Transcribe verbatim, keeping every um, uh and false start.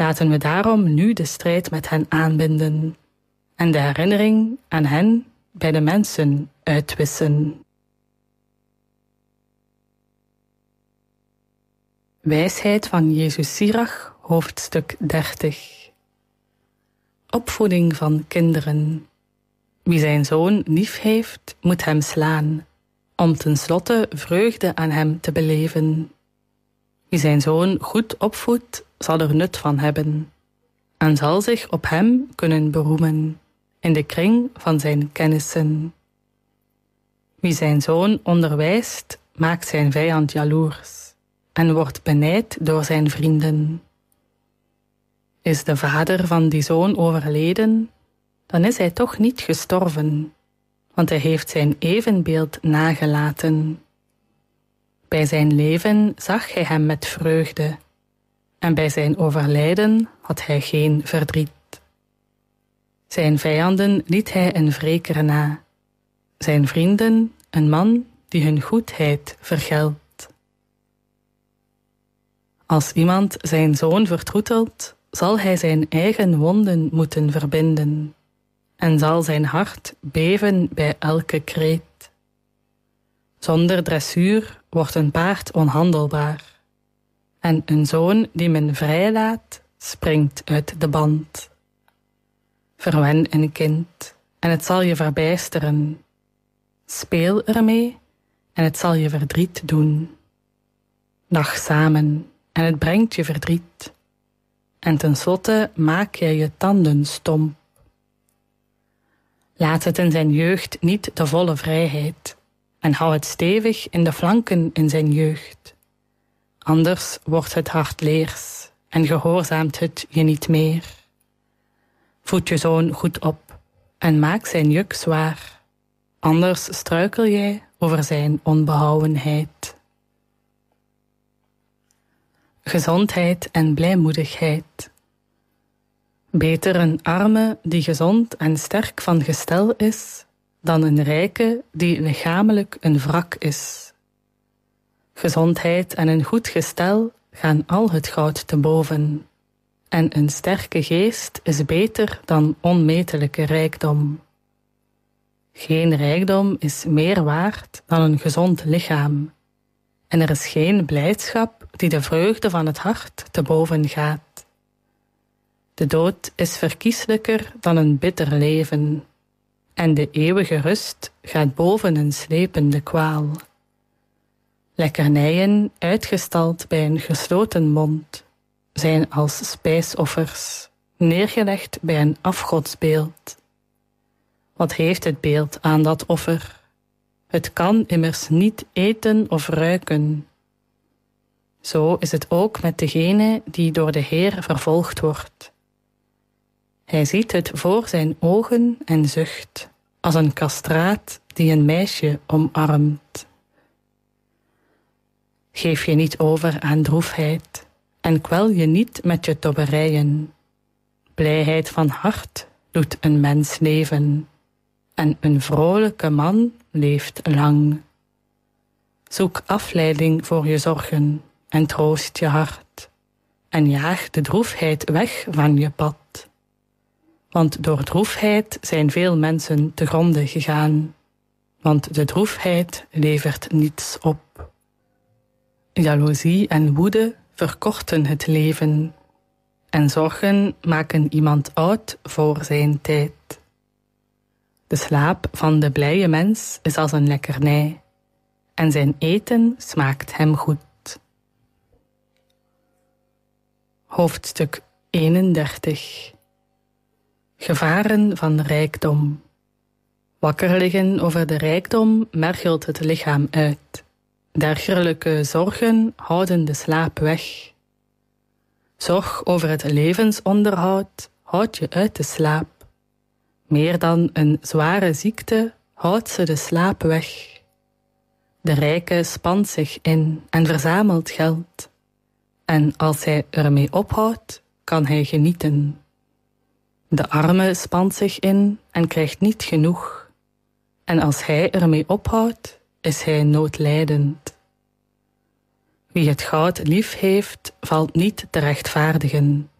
Laten we daarom nu de strijd met hen aanbinden en de herinnering aan hen bij de mensen uitwissen. Wijsheid van Jezus Sirach, hoofdstuk dertig. Opvoeding van kinderen. Wie zijn zoon lief heeft, moet hem slaan, om tenslotte vreugde aan hem te beleven. Wie zijn zoon goed opvoedt, zal er nut van hebben, en zal zich op hem kunnen beroemen in de kring van zijn kennissen. Wie zijn zoon onderwijst, maakt zijn vijand jaloers en wordt benijd door zijn vrienden. Is de vader van die zoon overleden, dan is hij toch niet gestorven, want hij heeft zijn evenbeeld nagelaten. Bij zijn leven zag hij hem met vreugde, en bij zijn overlijden had hij geen verdriet. Zijn vijanden liet hij een wreker na, zijn vrienden een man die hun goedheid vergeldt. Als iemand zijn zoon vertroetelt, zal hij zijn eigen wonden moeten verbinden, en zal zijn hart beven bij elke kreet. Zonder dressuur wordt een paard onhandelbaar, en een zoon die men vrijlaat, springt uit de band. Verwen een kind, en het zal je verbijsteren. Speel ermee, en het zal je verdriet doen. Lach samen, en het brengt je verdriet. En tenslotte maak je je tanden stomp. Laat het in zijn jeugd niet de volle vrijheid, en hou het stevig in de flanken in zijn jeugd. Anders wordt het hart leers, en gehoorzaamt het je niet meer. Voed je zoon goed op, en maak zijn juk zwaar. Anders struikel jij over zijn onbehouwenheid. Gezondheid en blijmoedigheid. Beter een arme die gezond en sterk van gestel is, dan een rijke die lichamelijk een wrak is. Gezondheid en een goed gestel gaan al het goud te boven, en een sterke geest is beter dan onmetelijke rijkdom. Geen rijkdom is meer waard dan een gezond lichaam, en er is geen blijdschap die de vreugde van het hart te boven gaat. De dood is verkieslijker dan een bitter leven, en de eeuwige rust gaat boven een slepende kwaal. Lekkernijen, uitgestald bij een gesloten mond, zijn als spijsoffers, neergelegd bij een afgodsbeeld. Wat heeft het beeld aan dat offer? Het kan immers niet eten of ruiken. Zo is het ook met degene die door de Heer vervolgd wordt. Hij ziet het voor zijn ogen en zucht, als een kastraat die een meisje omarmt. Geef je niet over aan droefheid, en kwel je niet met je tobberijen. Blijheid van hart doet een mens leven, en een vrolijke man leeft lang. Zoek afleiding voor je zorgen, en troost je hart, en jaag de droefheid weg van je pad. Want door droefheid zijn veel mensen te gronde gegaan, want de droefheid levert niets op. Jaloezie en woede verkorten het leven, en zorgen maken iemand oud voor zijn tijd. De slaap van de blije mens is als een lekkernij, en zijn eten smaakt hem goed. Hoofdstuk eenendertig. Gevaren van rijkdom. Wakker liggen over de rijkdom mergelt het lichaam uit. Dergelijke zorgen houden de slaap weg. Zorg over het levensonderhoud houdt je uit de slaap. Meer dan een zware ziekte houdt ze de slaap weg. De rijke spant zich in en verzamelt geld. En als hij ermee ophoudt, kan hij genieten. De arme spant zich in en krijgt niet genoeg. En als hij ermee ophoudt, is hij noodlijdend. Wie het goud lief heeft, valt niet te rechtvaardigen.